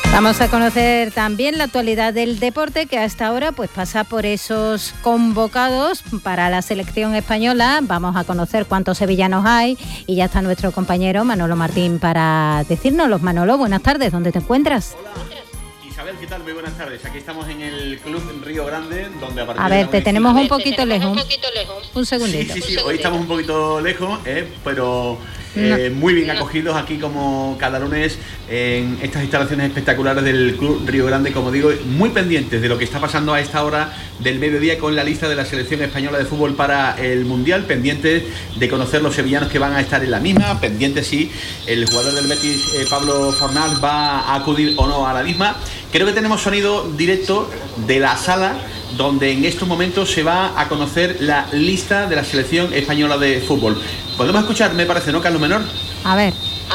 Vamos a conocer también la actualidad del deporte, que hasta ahora pues pasa por esos convocados para la selección española. Vamos a conocer cuántos sevillanos hay y ya está nuestro compañero Manolo Martín para decírnoslos. Manolo, buenas tardes, ¿dónde te encuentras? Hola. Isabel, ¿qué tal? Muy buenas tardes. Aquí estamos en el Club Río Grande, donde a ver, te tenemos un poquito lejos. Un segundito. Sí, hoy estamos un poquito lejos, pero muy bien acogidos aquí como cada lunes en estas instalaciones espectaculares del Club Río Grande, como digo, muy pendientes de lo que está pasando a esta hora del mediodía con la lista de la selección española de fútbol para el Mundial, pendientes de conocer los sevillanos que van a estar en la misma, pendientes si el jugador del Betis, Pablo Fornals, va a acudir o no a la misma. Creo que tenemos sonido directo de la sala donde en estos momentos se va a conocer la lista de la selección española de fútbol. ¿Podemos escuchar, me parece, no, Carlos Menor? A ver.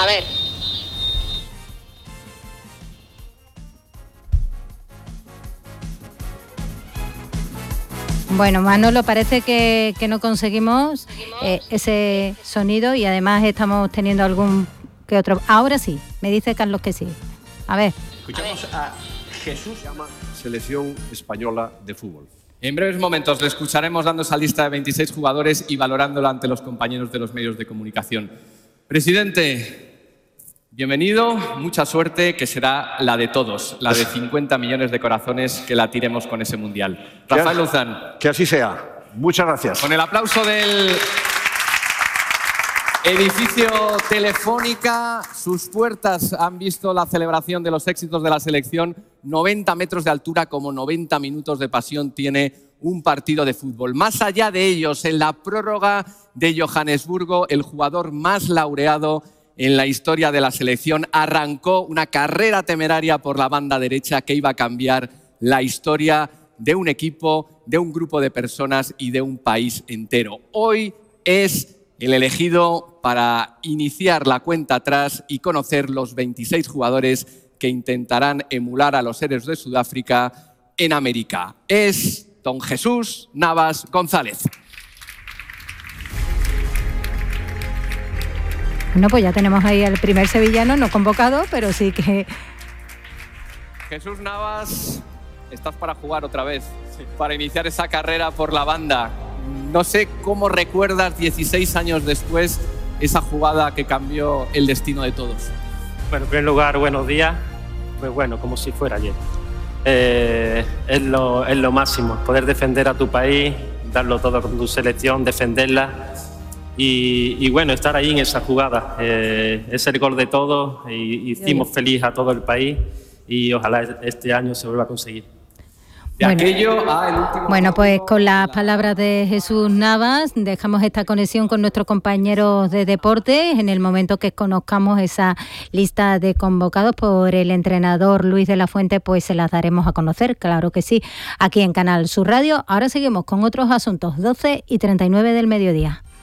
Bueno, Manolo, parece que no conseguimos ese sonido y además estamos teniendo algún que otro. Ahora sí, me dice Carlos que sí. A ver. Escuchamos a Jesús. Llama Selección Española de Fútbol. En breves momentos le escucharemos dando esa lista de 26 jugadores y valorándola ante los compañeros de los medios de comunicación. Presidente, bienvenido, mucha suerte, que será la de todos, la de 50 millones de corazones que la tiremos con ese Mundial. Rafael Luzán. Que así sea. Muchas gracias. Con el aplauso del edificio Telefónica, sus puertas han visto la celebración de los éxitos de la selección. 90 metros de altura, como 90 minutos de pasión tiene un partido de fútbol. Más allá de ellos, en la prórroga de Johannesburgo, el jugador más laureado en la historia de la selección arrancó una carrera temeraria por la banda derecha que iba a cambiar la historia de un equipo, de un grupo de personas y de un país entero. Hoy es el elegido para iniciar la cuenta atrás y conocer los 26 jugadores que intentarán emular a los héroes de Sudáfrica en América. Es don Jesús Navas González. Bueno, pues ya tenemos ahí al primer sevillano, no convocado, pero sí que... Jesús Navas, estás para jugar otra vez, para iniciar esa carrera por la banda. No sé cómo recuerdas 16 años después esa jugada que cambió el destino de todos. Bueno, en primer lugar, buenos días. Pues bueno, como si fuera ayer. Es lo máximo, poder defender a tu país, darlo todo con tu selección, defenderla y bueno, estar ahí en esa jugada. Es el gol de todos y hicimos feliz a todo el país y ojalá este año se vuelva a conseguir. Bueno, pues con las palabras de Jesús Navas dejamos esta conexión con nuestros compañeros de deportes en el momento que conozcamos esa lista de convocados por el entrenador Luis de la Fuente, pues se las daremos a conocer, claro que sí, aquí en Canal Sur Radio. Ahora seguimos con otros asuntos, 12:39 del mediodía.